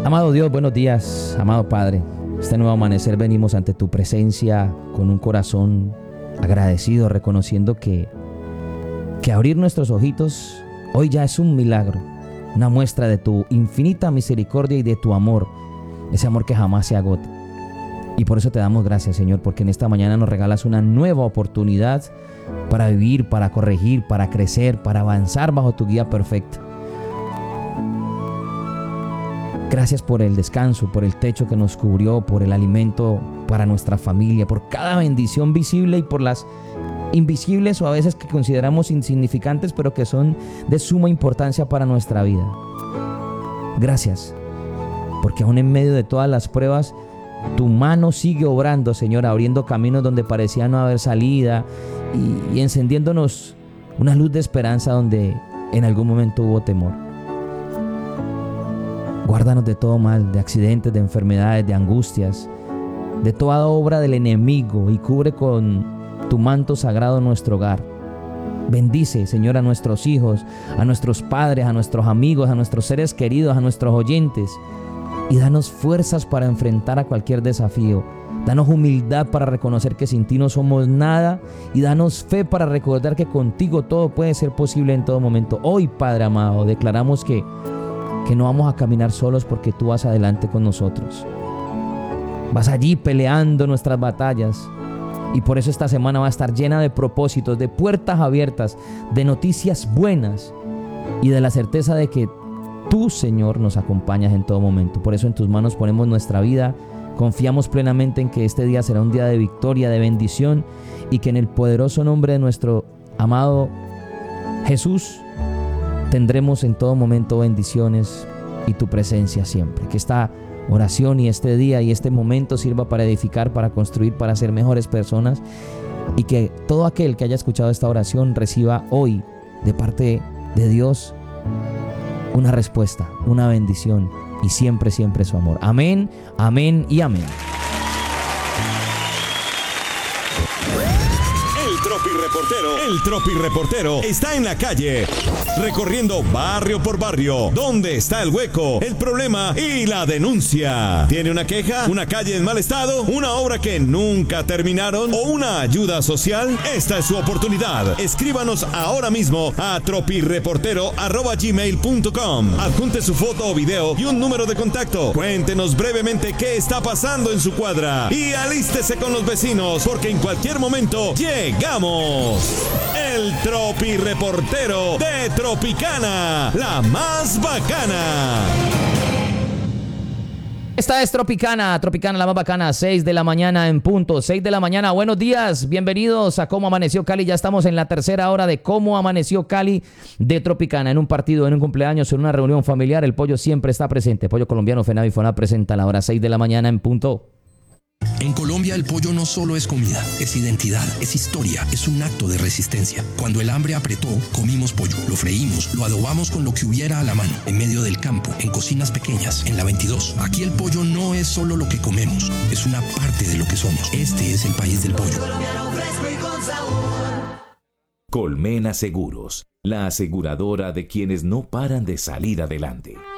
Amado Dios, buenos días, amado Padre. Este nuevo amanecer venimos ante tu presencia con un corazón agradecido, reconociendo que abrir nuestros ojitos hoy ya es un milagro, una muestra de tu infinita misericordia y de tu amor, ese amor que jamás se agota. Y por eso te damos gracias, Señor, porque en esta mañana nos regalas una nueva oportunidad para vivir, para corregir, para crecer, para avanzar bajo tu guía perfecta. Gracias por el descanso, por el techo que nos cubrió, por el alimento para nuestra familia, por cada bendición visible y por las invisibles o a veces que consideramos insignificantes, pero que son de suma importancia para nuestra vida. Gracias, porque aún en medio de todas las pruebas, tu mano sigue obrando, Señor, abriendo caminos donde parecía no haber salida y encendiéndonos una luz de esperanza donde en algún momento hubo temor. Guárdanos de todo mal, de accidentes, de enfermedades, de angustias, de toda obra del enemigo y cubre con tu manto sagrado nuestro hogar. Bendice, Señor, a nuestros hijos, a nuestros padres, a nuestros amigos, a nuestros seres queridos, a nuestros oyentes. Y danos fuerzas para enfrentar a cualquier desafío. Danos humildad para reconocer que sin ti no somos nada. Y danos fe para recordar que contigo todo puede ser posible en todo momento. Hoy, Padre amado, declaramos que no vamos a caminar solos porque tú vas adelante con nosotros. Vas allí peleando nuestras batallas. Y por eso esta semana va a estar llena de propósitos, de puertas abiertas, de noticias buenas y de la certeza de que tú, Señor, nos acompañas en todo momento. Por eso en tus manos ponemos nuestra vida. Confiamos plenamente en que este día será un día de victoria, de bendición, y que en el poderoso nombre de nuestro amado Jesús tendremos en todo momento bendiciones y tu presencia siempre. Que esta oración y este día y este momento sirva para edificar, para construir, para ser mejores personas, y que todo aquel que haya escuchado esta oración reciba hoy de parte de Dios una respuesta, una bendición y siempre, siempre su amor. Amén, amén y amén. El Tropi Reportero está en la calle, recorriendo barrio por barrio, donde está el hueco, el problema y la denuncia. ¿Tiene una queja? ¿Una calle en mal estado? ¿Una obra que nunca terminaron? ¿O una ayuda social? Esta es su oportunidad. Escríbanos ahora mismo a tropireportero@gmail.com. Adjunte su foto o video y un número de contacto. Cuéntenos brevemente qué está pasando en su cuadra y alístese con los vecinos, porque en cualquier momento llegamos. El Tropi Reportero de Tropicana, la más bacana. Esta es Tropicana, la más bacana, 6 de la mañana en punto, 6 de la mañana. Buenos días, bienvenidos a Cómo Amaneció Cali. Ya estamos en la tercera hora de Cómo Amaneció Cali de Tropicana. En un partido, en un cumpleaños, en una reunión familiar, el pollo siempre está presente. Pollo colombiano FENAVI FONA presenta a la hora 6 de la mañana en punto. En Colombia el pollo no solo es comida, es identidad, es historia, es un acto de resistencia. Cuando el hambre apretó, comimos pollo, lo freímos, lo adobamos con lo que hubiera a la mano, en medio del campo, en cocinas pequeñas, en la 22. Aquí el pollo no es solo lo que comemos, es una parte de lo que somos. Este es el país del pollo. Colmena Seguros, la aseguradora de quienes no paran de salir adelante.